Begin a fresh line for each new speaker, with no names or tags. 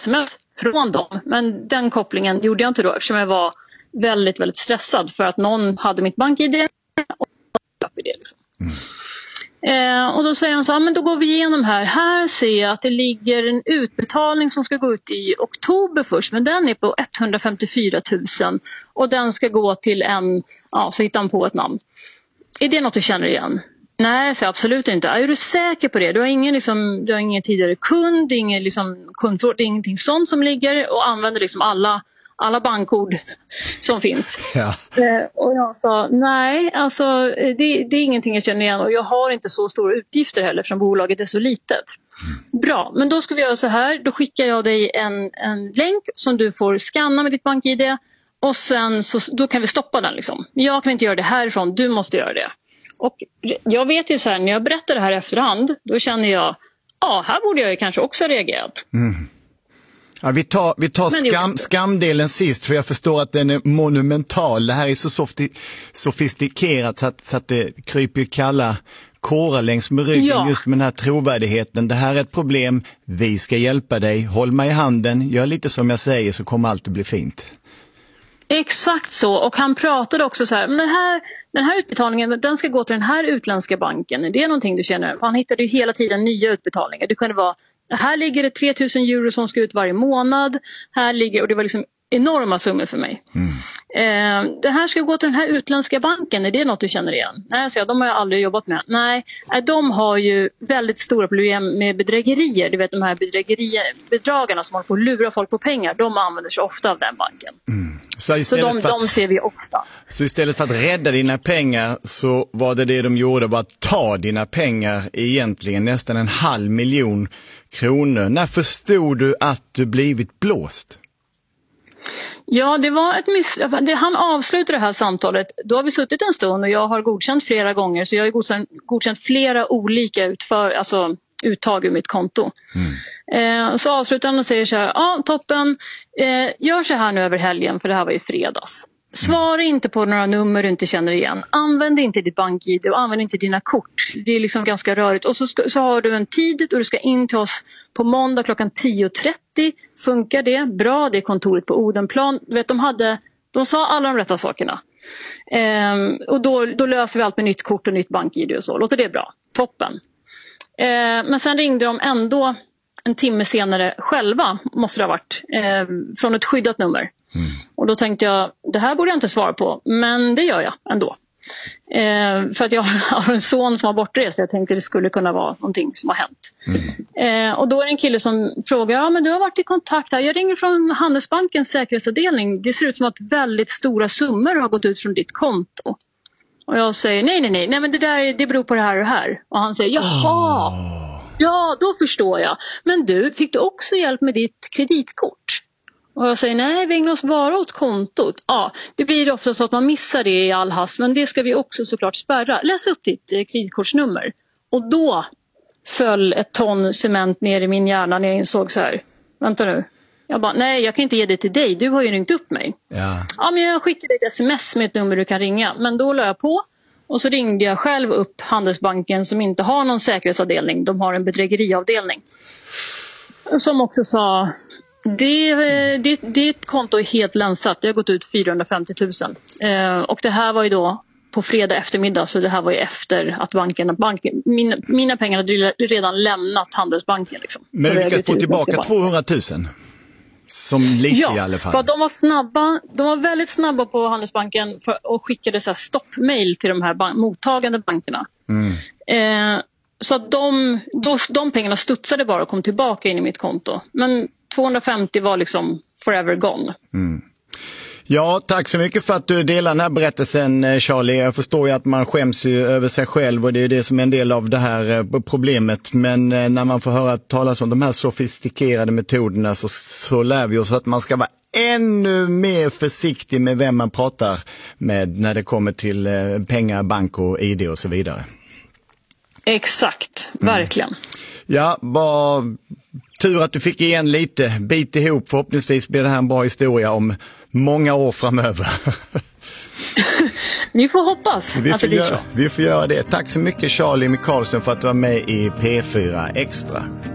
sms från dem. Men den kopplingen gjorde jag inte då eftersom jag var väldigt, väldigt stressad för att någon hade mitt bank-ID och det liksom. Och då säger han så här, men då går vi igenom här. Här ser jag att det ligger en utbetalning som ska gå ut i oktober först. Men den är på 154 000 och den ska gå till så hittar han på ett namn. Är det något du känner igen? Nej, så absolut inte. Är du säker på det? Du har ingen tidigare kund, ingen kundfråga, ingenting sånt som ligger och använder liksom alla bankord som finns. Ja. Och jag sa, nej, alltså det är ingenting jag känner igen och jag har inte så stora utgifter heller eftersom bolaget är så litet. Bra, men då ska vi göra så här. Då skickar jag dig en länk som du får scanna med ditt bank-ID och sen då kan vi stoppa den liksom. Jag kan inte göra det härifrån, du måste göra det. Och jag vet ju så här, när jag berättar det här efterhand, då känner jag, här borde jag ju kanske också ha reagerat.
Ja, vi tar skamdelen sist, för jag förstår att den är monumental. Det här är så sofistikerat så att det kryper kalla kårar längs med ryggen just med den här trovärdigheten. Det här är ett problem, vi ska hjälpa dig, håll mig i handen, gör lite som jag säger så kommer allt att bli fint.
Exakt så, och han pratade också så här, men den här utbetalningen, den ska gå till den här utländska banken. Det är någonting du känner, han hittade ju hela tiden nya utbetalningar. Det kunde vara, här ligger det 3 000 euro som ska ut varje månad. Här ligger, och det var liksom enorma summor för mig. Det här ska gå till den här utländska banken. Är det något du känner igen? Nej, så de har jag aldrig jobbat med. Nej, de har ju väldigt stora problem med bedrägerier. Du vet de här bedragarna som håller på att lura folk på pengar. De använder sig ofta av den banken. Så de ser vi ofta.
Så istället för att rädda dina pengar så var det de gjorde, var att ta dina pengar, egentligen nästan 500 000 kronor. När förstod du att du blivit blåst?
Ja, det var han avslutade det här samtalet. Då har vi suttit en stund och jag har godkänt flera gånger. Så jag har godkänt flera olika uttag ur mitt konto. Så avslutar han och säger så här, toppen, gör så här nu över helgen, för det här var ju fredags. Svara inte på några nummer du inte känner igen. Använd inte ditt bank-ID och använd inte dina kort. Det är liksom ganska rörigt. Och så har du en tid och du ska in till oss på måndag klockan 10.30. Funkar det? Bra, det är kontoret på Odenplan. Du vet, de sa alla de rätta sakerna. Och då löser vi allt med nytt kort och nytt bank-ID och så. Låter det bra? Toppen. Men sen ringde de ändå en timme senare själva, måste det ha varit, från ett skyddat nummer. Och då tänkte jag, det här borde jag inte svara på, men det gör jag ändå. För att jag har en son som har bortrest. Jag tänkte det skulle kunna vara någonting som har hänt. Och då är det en kille som frågar, men du har varit i kontakt här. Jag ringer från Handelsbankens säkerhetsavdelning. Det ser ut som att väldigt stora summor har gått ut från ditt konto. Och jag säger, nej, men det beror på det här och det här. Och han säger, jaha, ja då förstår jag. Men fick du också hjälp med ditt kreditkort? Och jag säger, nej, vi ägnar oss bara åt kontot. Ja, det blir ofta så att man missar det i all hast, men det ska vi också såklart spärra. Läs upp ditt kreditkortsnummer. Och då föll ett ton cement ner i min hjärna när jag insåg så här, vänta nu. Jag bara, nej, jag kan inte ge det till dig, du har ju ringt upp mig. Ja, men jag skickade ett sms med ett nummer du kan ringa. Men då la jag på och så ringde jag själv upp Handelsbanken som inte har någon säkerhetsavdelning. De har en bedrägeriavdelning. Som också sa, ditt konto är helt länsat. Det har gått ut 450 000. Och det här var ju då på fredag eftermiddag. Så det här var ju efter att mina pengar hade redan lämnat Handelsbanken. Liksom.
Men du lyckades få tillbaka 200 000? Som lite i alla fall.
Ja, de var snabba. De var väldigt snabba på Handelsbanken och skickade så här stoppmail till de här mottagande bankerna. Så att de pengarna studsade bara och kom tillbaka in i mitt konto. Men 250 var liksom forever gone.
Ja, tack så mycket för att du delar den här berättelsen, Charlie. Jag förstår ju att man skäms ju över sig själv och det är det som är en del av det här problemet. Men när man får höra talas om de här sofistikerade metoderna så lär vi oss att man ska vara ännu mer försiktig med vem man pratar med när det kommer till pengar, bank och ID och så vidare.
Exakt, verkligen.
Ja, bara tur att du fick igen lite, bit ihop. Förhoppningsvis blir det här en bra historia om många år framöver.
Vi får hoppas att det blir så.
Vi får göra det. Tack så mycket Charlie Michaelsen för att du var med i P4 Extra.